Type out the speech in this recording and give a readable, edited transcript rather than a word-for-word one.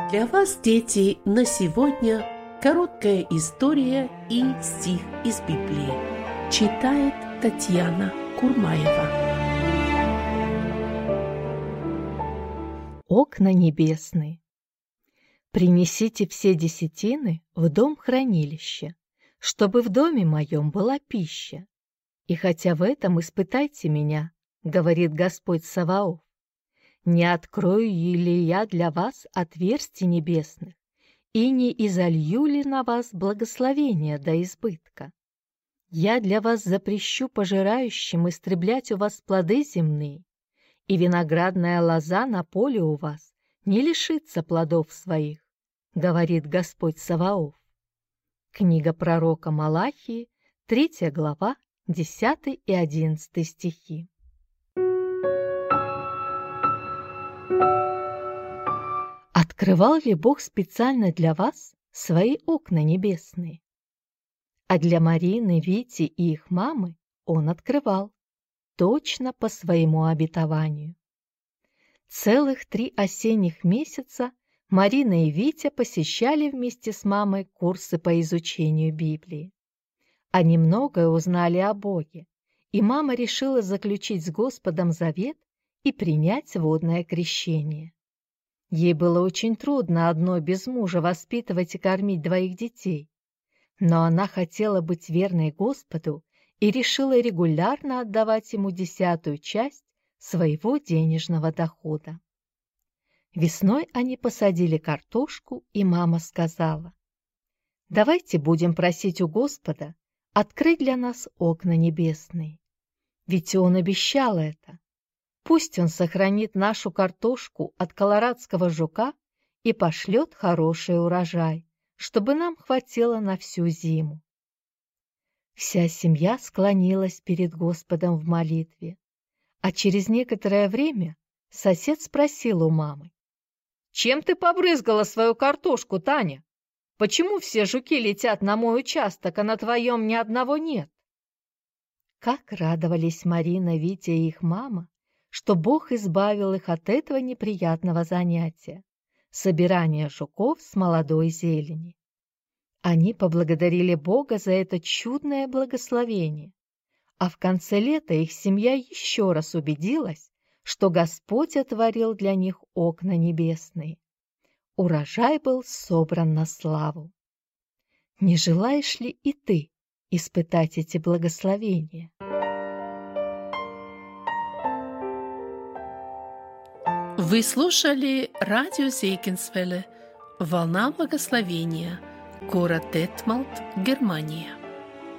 Для вас, дети, на сегодня короткая история и стих из Библии. Читает Татьяна Курмаева. Окна небесные. Принесите все десятины в дом хранилища, чтобы в доме моем была пища. И хотя в этом испытайте меня, говорит Господь Саваоф, не открою ли я для вас отверстий небесных, и не изолью ли на вас благословения до избытка? Я для вас запрещу пожирающим истреблять у вас плоды земные, и виноградная лоза на поле у вас не лишится плодов своих, говорит Господь Саваоф. Книга пророка Малахии, 3 глава, 10 и 11 стихи. Открывал ли Бог специально для вас свои окна небесные? А для Марины, Вити и их мамы Он открывал, точно по своему обетованию. Целых 3 осенних месяца Марина и Витя посещали вместе с мамой курсы по изучению Библии. Они многое узнали о Боге, и мама решила заключить с Господом завет и принять водное крещение. Ей было очень трудно одной без мужа воспитывать и кормить 2 детей, но она хотела быть верной Господу и решила регулярно отдавать ему 10-ю часть своего денежного дохода. Весной они посадили картошку, и мама сказала: «Давайте будем просить у Господа открыть для нас окна небесные. Ведь Он обещал это. Пусть Он сохранит нашу картошку от колорадского жука и пошлет хороший урожай, чтобы нам хватило на всю зиму». Вся семья склонилась перед Господом в молитве, а через некоторое время сосед спросил у мамы: «Чем ты побрызгала свою картошку, Таня? Почему все жуки летят на мой участок, а на твоем ни одного нет?» Как радовались Марина, Витя и их мама, что Бог избавил их от этого неприятного занятия – собирания жуков с молодой зелени. Они поблагодарили Бога за это чудное благословение, а в конце лета их семья еще раз убедилась, что Господь отворил для них окна небесные. Урожай был собран на славу. Не желаешь ли и ты испытать эти благословения? Вы слушали радио Зейкинсвелле «Волна благословения», город Детмалт, Германия.